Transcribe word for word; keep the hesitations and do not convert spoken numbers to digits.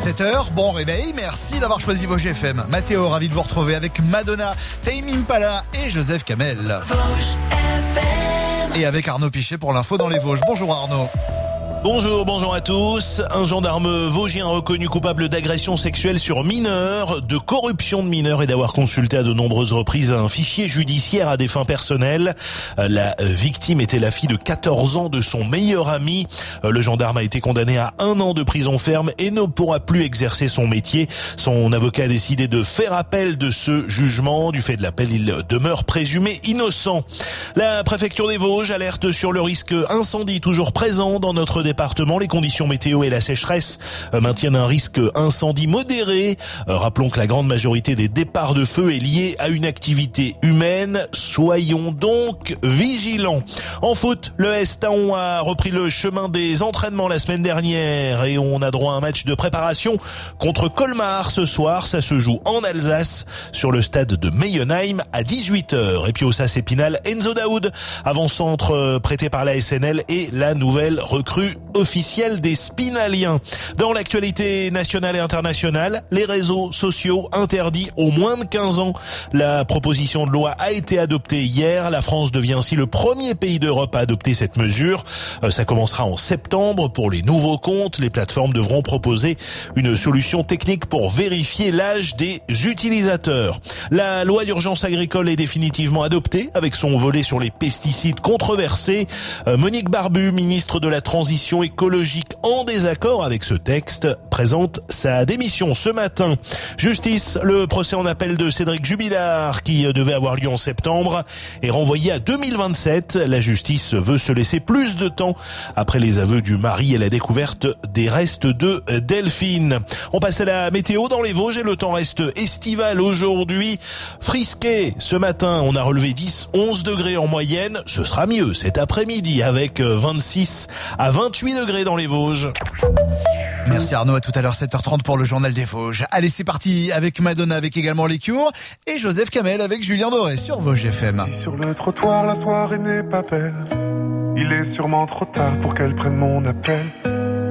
sept heures, bon réveil, merci d'avoir choisi Vosges F M. Mathéo, ravi de vous retrouver avec Madonna, Tame Impala et Joseph Kamel. Et avec Arnaud Pichet pour l'info dans les Vosges. Bonjour Arnaud. Bonjour, bonjour à tous. Un gendarme vosgien reconnu coupable d'agression sexuelle sur mineurs, de corruption de mineurs et d'avoir consulté à de nombreuses reprises un fichier judiciaire à des fins personnelles. La victime était la fille de quatorze ans de son meilleur ami. Le gendarme a été condamné à un an de prison ferme et ne pourra plus exercer son métier. Son avocat a décidé de faire appel de ce jugement. Du fait de l'appel, il demeure présumé innocent. La préfecture des Vosges alerte sur le risque incendie toujours présent dans notre département. Les conditions météo et la sécheresse maintiennent un risque incendie modéré. Rappelons que la grande majorité des départs de feu est liée à une activité humaine. Soyons donc vigilants. En foot, le S Taon a repris le chemin des entraînements la semaine dernière et on a droit à un match de préparation contre Colmar ce soir. Ça se joue en Alsace sur le stade de Meyenheim à dix-huit heures. Et puis au S A C Épinal, Enzo Daoud, avant-centre prêté par la S N L et la nouvelle recrue officielle des Spinaliens. Dans l'actualité nationale et internationale, les réseaux sociaux interdits aux moins de quinze ans. La proposition de loi a été adoptée hier. La France devient ainsi le premier pays d'Europe à adopter cette mesure. Ça commencera en septembre pour les nouveaux comptes. Les plateformes devront proposer une solution technique pour vérifier l'âge des utilisateurs. La loi d'urgence agricole est définitivement adoptée avec son volet sur les pesticides controversés. Monique Barbu, ministre de la Transition écologique, en désaccord avec ce texte, présente sa démission ce matin. Justice, le procès en appel de Cédric Jubilard, qui devait avoir lieu en septembre, est renvoyé à deux mille vingt-sept. La justice veut se laisser plus de temps après les aveux du mari et la découverte des restes de Delphine. On passe à la météo dans les Vosges et le temps reste estival aujourd'hui. Frisqué ce matin, on a relevé dix à onze degrés en moyenne. Ce sera mieux cet après-midi avec vingt-six à vingt-huit degrés dans les Vosges. Merci Arnaud, à tout à l'heure sept heures trente pour le journal des Vosges. Allez, c'est parti avec Madonna, avec également les Cure et Joseph Kamel avec Julien Doré sur Vosges F M. Si sur le trottoir, la soirée n'est pas belle. Il est sûrement trop tard pour qu'elle prenne mon appel.